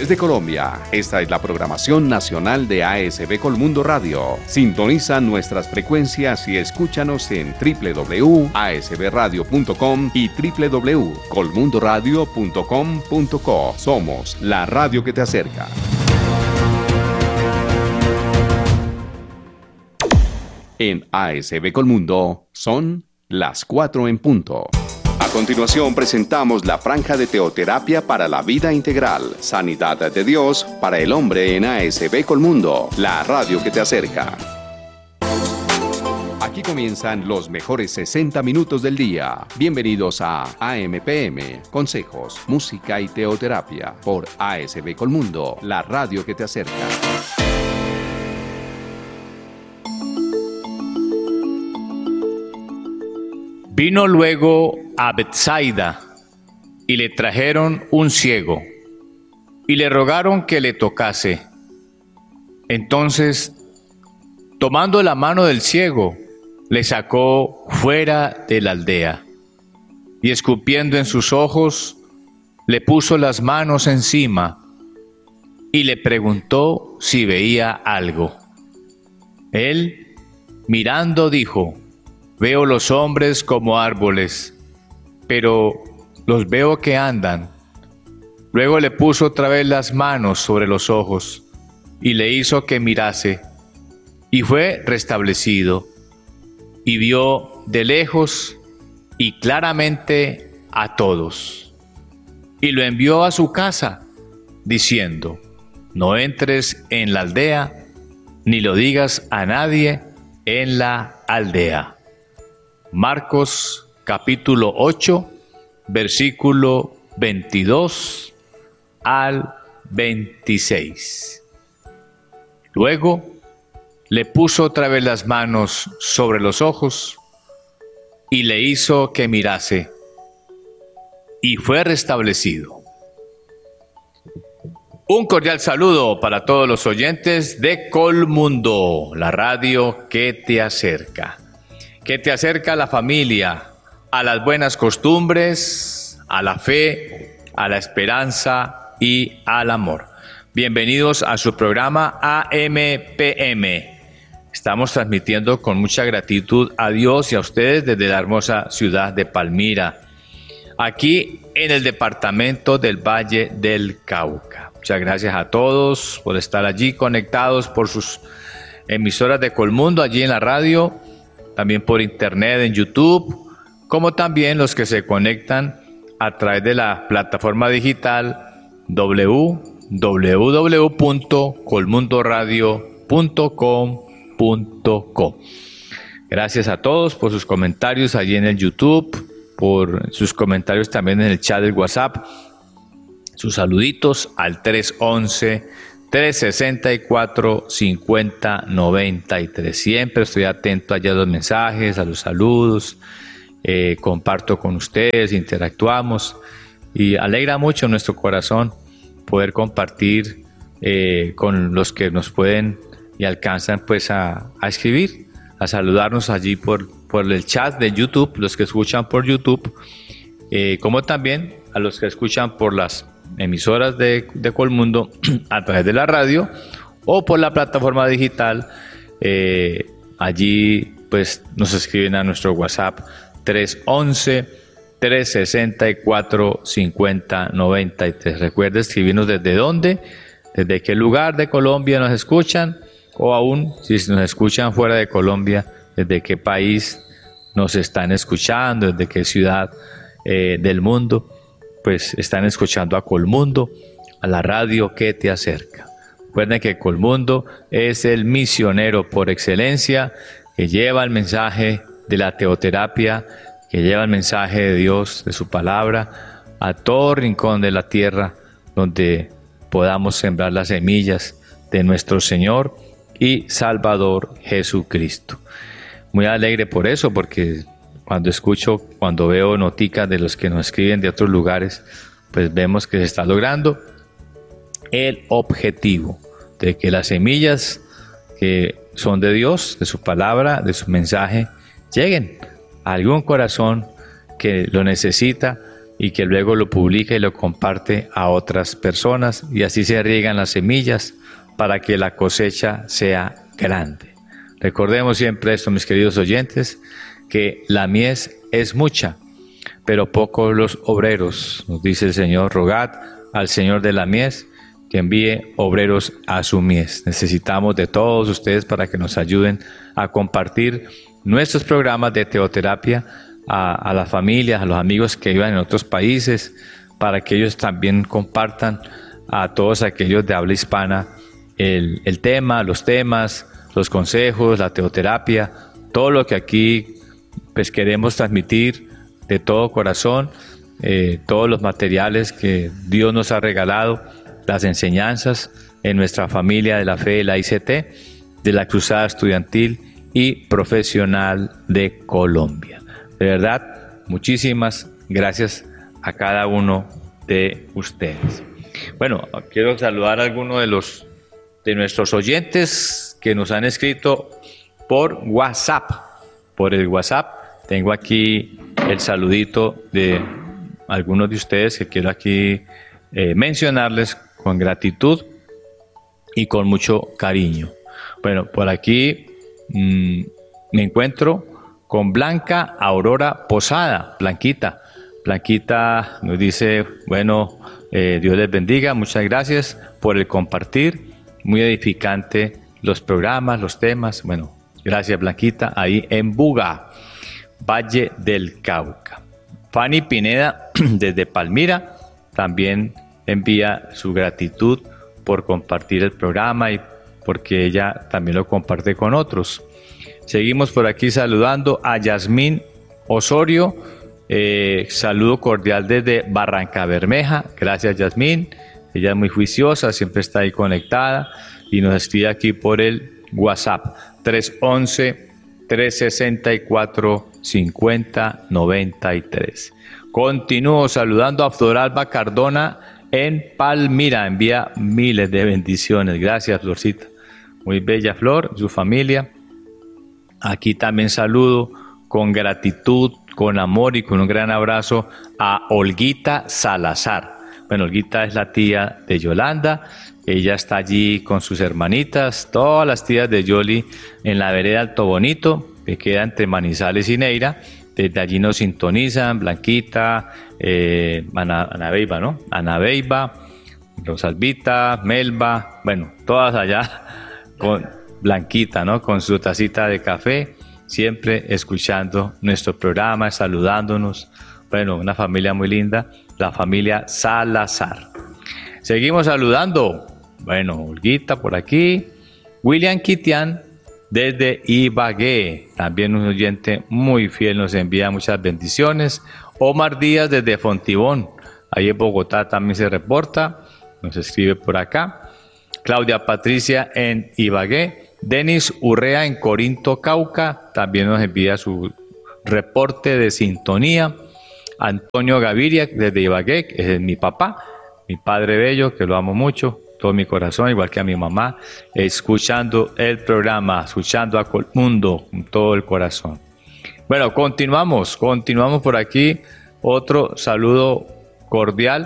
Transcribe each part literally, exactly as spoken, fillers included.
Desde Colombia, esta es la programación nacional de A S B Colmundo Radio. Sintoniza nuestras frecuencias y escúchanos en doble u doble u doble u punto a s b radio punto com y doble u doble u doble u punto colmundo radio punto com punto co. Somos la radio que te acerca. En A S B Colmundo son las cuatro en punto. A continuación presentamos la franja de teoterapia para la vida integral, sanidad de Dios para el hombre en A S B Colmundo, la radio que te acerca. Aquí comienzan los mejores sesenta minutos del día. Bienvenidos a A M P M, consejos, música y teoterapia por A S B Colmundo, la radio que te acerca. Vino luego a Betsaida y le trajeron un ciego y le rogaron que le tocase. Entonces, tomando la mano del ciego, le sacó fuera de la aldea y escupiendo en sus ojos, le puso las manos encima y le preguntó si veía algo. Él, mirando, dijo: veo los hombres como árboles, pero los veo que andan. Luego le puso otra vez las manos sobre los ojos y le hizo que mirase, y fue restablecido, y vio de lejos y claramente a todos. Y lo envió a su casa, diciendo: no entres en la aldea, ni lo digas a nadie en la aldea. Marcos capítulo ocho, versículo veintidós al veintiséis. Luego le puso otra vez las manos sobre los ojos y le hizo que mirase, y fue restablecido. Un cordial saludo para todos los oyentes de Colmundo, la radio que te acerca. Que te acerca a la familia, a las buenas costumbres, a la fe, a la esperanza y al amor. Bienvenidos a su programa A M P M. Estamos transmitiendo con mucha gratitud a Dios y a ustedes desde la hermosa ciudad de Palmira, aquí en el departamento del Valle del Cauca. Muchas gracias a todos por estar allí conectados por sus emisoras de Colmundo, allí en la radio, también por internet en YouTube, como también los que se conectan a través de la plataforma digital doble u doble u doble u punto colmundo radio punto com punto co. Gracias a todos por sus comentarios allí en el YouTube, por sus comentarios también en el chat del WhatsApp, sus saluditos al tres once, tres sesenta y cuatro, cincuenta noventa y tres. Siempre estoy atento allá a los mensajes, a los saludos, eh, comparto con ustedes, interactuamos y alegra mucho nuestro corazón poder compartir eh, con los que nos pueden y alcanzan pues a, a escribir, a saludarnos allí por, por el chat de YouTube, los que escuchan por YouTube, eh, como también a los que escuchan por las emisoras de, de Colmundo a través de la radio o por la plataforma digital. Eh, allí pues nos escriben a nuestro WhatsApp tres once, tres sesenta y cuatro, cincuenta noventa y tres. Recuerda escribirnos desde dónde, desde qué lugar de Colombia nos escuchan, o aún si nos escuchan fuera de Colombia, desde qué país nos están escuchando, desde qué ciudad eh, del mundo pues están escuchando a Colmundo, a la radio que te acerca. Recuerden que Colmundo es el misionero por excelencia que lleva el mensaje de la teoterapia, que lleva el mensaje de Dios, de su palabra, a todo rincón de la tierra donde podamos sembrar las semillas de nuestro Señor y Salvador Jesucristo. Muy alegre por eso, porque cuando escucho, cuando veo noticias de los que nos escriben de otros lugares, pues vemos que se está logrando el objetivo de que las semillas que son de Dios, de su palabra, de su mensaje, lleguen a algún corazón que lo necesita y que luego lo publica y lo comparte a otras personas, y así se riegan las semillas para que la cosecha sea grande. Recordemos siempre esto, mis queridos oyentes, que la mies es mucha, pero pocos los obreros. Nos dice el Señor: rogad al Señor de la mies que envíe obreros a su mies. Necesitamos de todos ustedes para que nos ayuden a compartir nuestros programas de teoterapia a, a las familias, a los amigos que vivan en otros países, para que ellos también compartan a todos aquellos de habla hispana el, el tema, los temas, los consejos, la teoterapia, todo lo que aquí pues queremos transmitir de todo corazón, eh, todos los materiales que Dios nos ha regalado, las enseñanzas en nuestra familia de la fe de la I C T, de la Cruzada Estudiantil y Profesional de Colombia. De verdad, muchísimas gracias a cada uno de ustedes. Bueno, quiero saludar a algunos de los de nuestros oyentes que nos han escrito por WhatsApp. Por el WhatsApp tengo aquí el saludito de algunos de ustedes que quiero aquí eh, mencionarles con gratitud y con mucho cariño. Bueno, por aquí mmm, me encuentro con Blanca Aurora Posada. Blanquita, Blanquita nos dice, bueno, eh, Dios les bendiga, muchas gracias por el compartir, muy edificante los programas, los temas. Bueno, gracias Blanquita, ahí en Buga, Valle del Cauca. Fanny Pineda desde Palmira también envía su gratitud por compartir el programa y porque ella también lo comparte con otros. Seguimos por aquí saludando a Yasmín Osorio, eh, saludo cordial desde Barranca Bermeja. Gracias Yasmín, ella es muy juiciosa, siempre está ahí conectada y nos escribe aquí por el WhatsApp tres once, tres sesenta y cuatro, cincuenta noventa y tres. Continúo saludando a Floralba Cardona en Palmira, envía miles de bendiciones. Gracias Florcita, muy bella Flor, su familia. Aquí también saludo con gratitud, con amor y con un gran abrazo a Olguita Salazar. Bueno, Olguita es la tía de Yolanda, ella está allí con sus hermanitas, todas las tías de Yoli en la vereda Alto Bonito, que queda entre Manizales y Neira. Desde allí nos sintonizan Blanquita, eh, Ana, Ana Beiba, ¿no? Ana Beiba, Rosalvita, Melba, bueno, todas allá con Blanquita, ¿no? Con su tacita de café, siempre escuchando nuestro programa, saludándonos. Bueno, una familia muy linda, la familia Salazar. Seguimos saludando. Bueno, Olguita por aquí, William Kitian desde Ibagué, también un oyente muy fiel, nos envía muchas bendiciones. Omar Díaz desde Fontibón, ahí en Bogotá también se reporta, nos escribe por acá. Claudia Patricia en Ibagué, Denis Urrea en Corinto, Cauca, también nos envía su reporte de sintonía. Antonio Gaviria desde Ibagué, que es mi papá, mi padre bello, que lo amo mucho, todo mi corazón, igual que a mi mamá, escuchando el programa, escuchando a Colmundo con todo el corazón. Bueno, continuamos, continuamos por aquí. Otro saludo cordial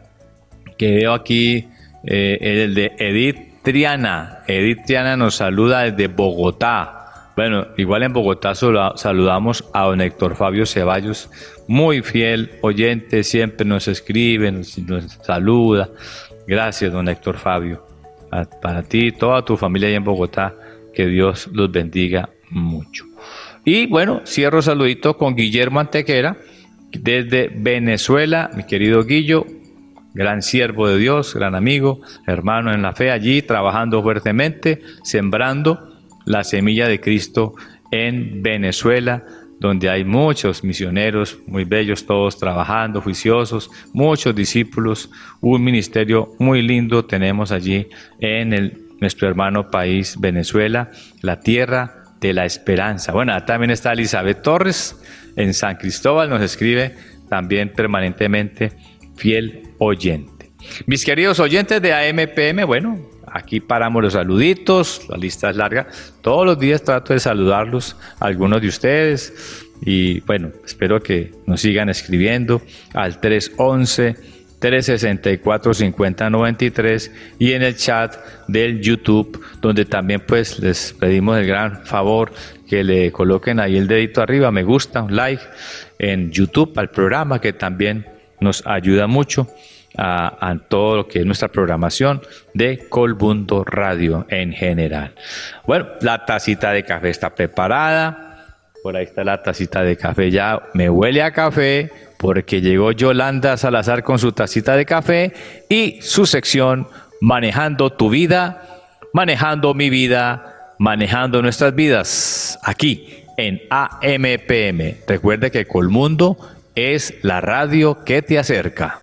que veo aquí, eh, el de Edith Triana. Edith Triana nos saluda desde Bogotá. Bueno, igual en Bogotá saludamos a don Héctor Fabio Ceballos, muy fiel oyente, siempre nos escribe, nos, nos saluda. Gracias, don Héctor Fabio. Para ti y toda tu familia allá en Bogotá, que Dios los bendiga mucho. Y bueno, cierro saludito con Guillermo Antequera, desde Venezuela, mi querido Guillo, gran siervo de Dios, gran amigo, hermano en la fe, allí trabajando fuertemente, sembrando la semilla de Cristo en Venezuela, donde hay muchos misioneros muy bellos, todos trabajando, juiciosos, muchos discípulos, un ministerio muy lindo tenemos allí en el, nuestro hermano país Venezuela, la tierra de la esperanza. Bueno, también está Elizabeth Torres en San Cristóbal, nos escribe también permanentemente, fiel oyente. Mis queridos oyentes de A M P M, bueno, aquí paramos los saluditos, la lista es larga. Todos los días trato de saludarlos, a algunos de ustedes, Y bueno, espero que nos sigan escribiendo al tres once, tres sesenta y cuatro, cincuenta noventa y tres y en el chat del YouTube, donde también pues les pedimos el gran favor que le coloquen ahí el dedito arriba, me gusta, un like en YouTube al programa, que también nos ayuda mucho a, a todo lo que es nuestra programación de Colmundo Radio en general. Bueno, la tacita de café está preparada. Por ahí está la tacita de café, ya me huele a café porque llegó Yolanda Salazar con su tacita de café y su sección Manejando tu vida, manejando mi vida, manejando nuestras vidas, aquí en A M P M. Recuerde que Colmundo es la radio que te acerca.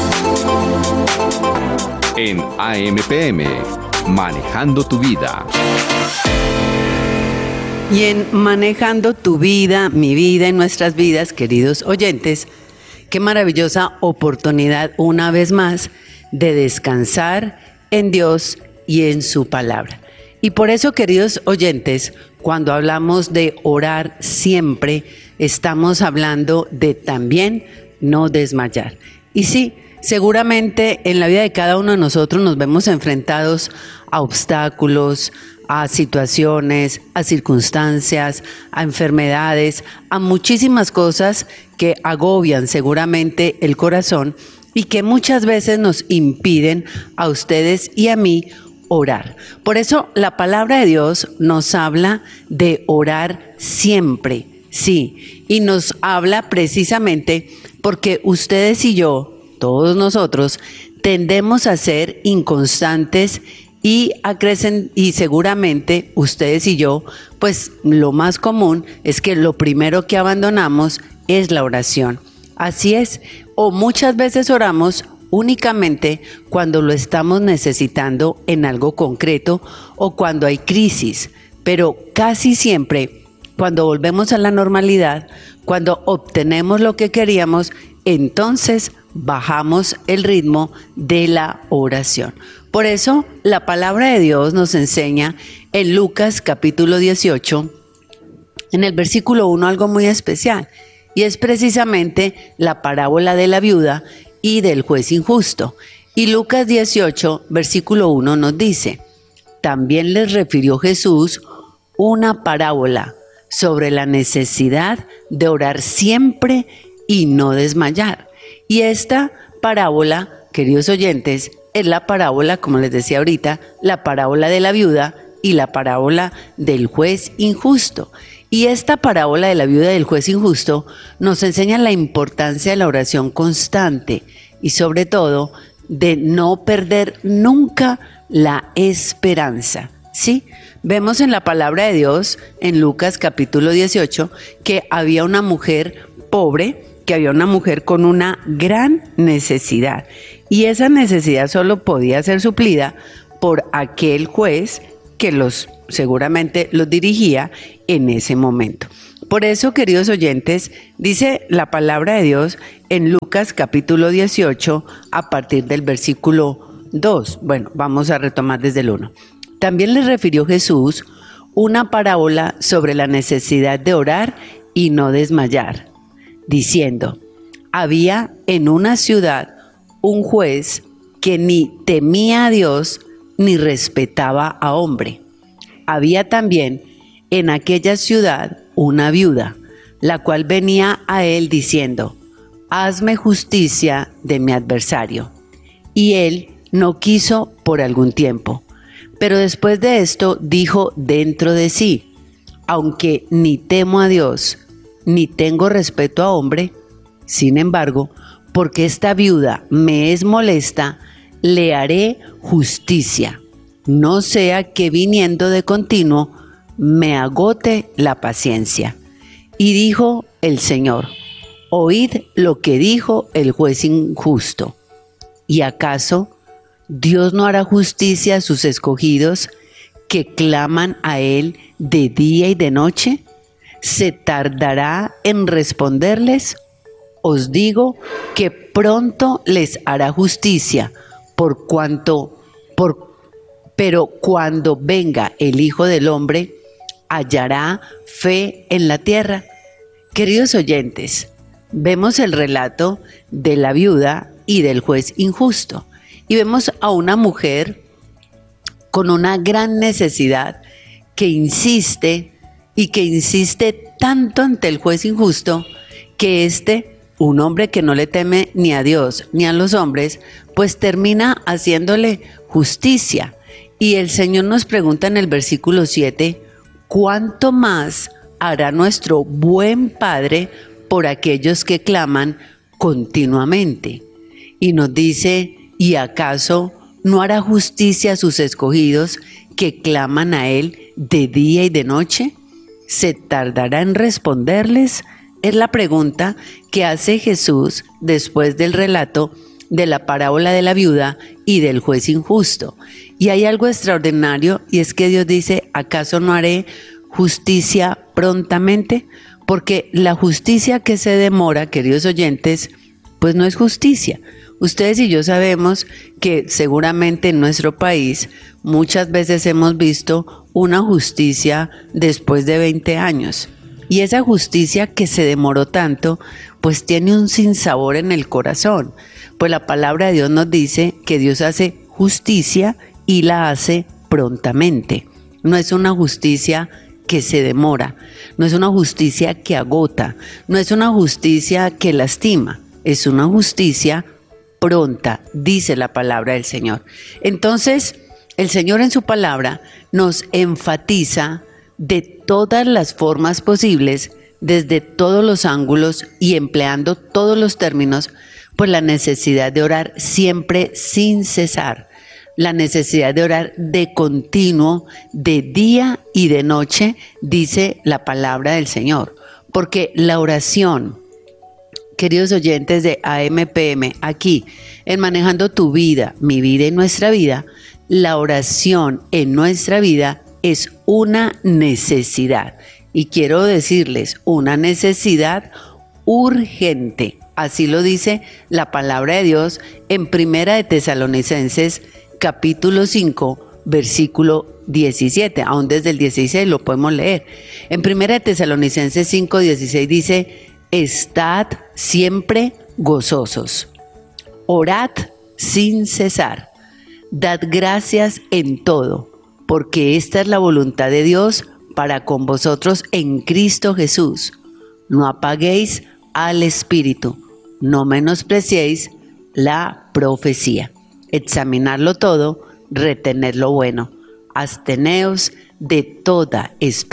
En A M P M, Manejando tu vida. Y en Manejando tu vida, mi vida y nuestras vidas, queridos oyentes, qué maravillosa oportunidad una vez más de descansar en Dios y en su palabra. Y por eso, queridos oyentes, cuando hablamos de orar siempre, estamos hablando de también no desmayar. Y sí, seguramente en la vida de cada uno de nosotros nos vemos enfrentados a obstáculos, a situaciones, a circunstancias, a enfermedades, a muchísimas cosas que agobian seguramente el corazón y que muchas veces nos impiden a ustedes y a mí orar. Por eso la palabra de Dios nos habla de orar siempre, sí, y nos habla precisamente porque ustedes y yo, todos nosotros, tendemos a ser inconstantes y a crecen, y seguramente ustedes y yo, pues lo más común es que lo primero que abandonamos es la oración. Así es, o muchas veces oramos únicamente cuando lo estamos necesitando en algo concreto o cuando hay crisis, pero casi siempre cuando volvemos a la normalidad, cuando obtenemos lo que queríamos, entonces bajamos el ritmo de la oración. Por eso la palabra de Dios nos enseña en Lucas capítulo dieciocho, en el versículo uno, algo muy especial, y es precisamente la parábola de la viuda y del juez injusto. Y Lucas dieciocho, versículo uno nos dice: también les refirió Jesús una parábola sobre la necesidad de orar siempre y no desmayar. Y esta parábola, queridos oyentes, es la parábola, como les decía ahorita, la parábola de la viuda y la parábola del juez injusto. Y esta parábola de la viuda y del juez injusto nos enseña la importancia de la oración constante y sobre todo de no perder nunca la esperanza, ¿sí? Vemos en la palabra de Dios, en Lucas capítulo dieciocho, que había una mujer pobre, que había una mujer con una gran necesidad. Y esa necesidad solo podía ser suplida por aquel juez que los seguramente los dirigía en ese momento. Por eso, queridos oyentes, dice la palabra de Dios en Lucas capítulo dieciocho a partir del versículo dos. Bueno, vamos a retomar desde el uno. También les refirió Jesús una parábola sobre la necesidad de orar y no desmayar, diciendo: había en una ciudad un juez que ni temía a Dios ni respetaba a hombre. Había también en aquella ciudad una viuda, la cual venía a él diciendo: hazme justicia de mi adversario. Y él no quiso por algún tiempo. Pero después de esto dijo dentro de sí: aunque ni temo a Dios, ni tengo respeto a hombre, sin embargo, porque esta viuda me es molesta, le haré justicia, no sea que viniendo de continuo me agote la paciencia. Y dijo el Señor: oíd lo que dijo el juez injusto. ¿Y acaso Dios no hará justicia a sus escogidos que claman a Él de día y de noche? ¿Se tardará en responderles? Os digo que pronto les hará justicia, por cuanto, por, pero cuando venga el Hijo del Hombre, ¿hallará fe en la tierra? Queridos oyentes, vemos el relato de la viuda y del juez injusto y vemos a una mujer con una gran necesidad que insiste y que insiste tanto ante el juez injusto que este, un hombre que no le teme ni a Dios ni a los hombres, pues termina haciéndole justicia. Y el Señor nos pregunta en el versículo siete, ¿cuánto más hará nuestro buen Padre por aquellos que claman continuamente? Y nos dice, ¿y acaso no hará justicia a sus escogidos que claman a Él de día y de noche? ¿Se tardará en responderles? Es la pregunta que hace Jesús después del relato de la parábola de la viuda y del juez injusto. Y hay algo extraordinario, y es que Dios dice, ¿acaso no haré justicia prontamente? Porque la justicia que se demora, queridos oyentes, pues no es justicia. Ustedes y yo sabemos que seguramente en nuestro país muchas veces hemos visto una justicia después de veinte años. Y esa justicia que se demoró tanto, pues tiene un sinsabor en el corazón. Pues la palabra de Dios nos dice que Dios hace justicia y la hace prontamente. No es una justicia que se demora, no es una justicia que agota, no es una justicia que lastima, es una justicia pronta, dice la palabra del Señor. Entonces, el Señor en su palabra nos enfatiza de todas las formas posibles, desde todos los ángulos y empleando todos los términos, pues la necesidad de orar siempre sin cesar, la necesidad de orar de continuo, de día y de noche, dice la palabra del Señor, porque la oración, queridos oyentes de A M P M, aquí en Manejando tu Vida, mi vida y nuestra vida, la oración en nuestra vida es una necesidad. Y quiero decirles, una necesidad urgente. Así lo dice la palabra de Dios en Primera de Tesalonicenses, capítulo cinco, versículo diecisiete. Aún desde el dieciséis lo podemos leer. En Primera de Tesalonicenses cinco, dieciséis dice, estad siempre gozosos, orad sin cesar, dad gracias en todo, porque esta es la voluntad de Dios para con vosotros en Cristo Jesús. No apaguéis al Espíritu, no menospreciéis la profecía. Examinarlo todo, retener lo bueno, absteneos de toda especie